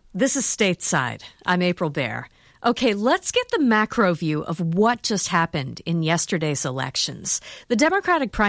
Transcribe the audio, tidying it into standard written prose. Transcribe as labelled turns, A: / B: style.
A: This is Stateside. I'm April Baer. Okay, let's get the macro view of what just happened in yesterday's elections. The Democratic primary